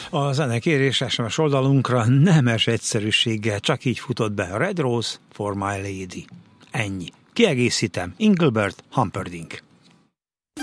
A zenekérés SMS oldalunkra nemes egyszerűséggel csak így futott be a Red Rose for My Lady. Ennyi. Kiegészítem, Engelbert Humperdinck.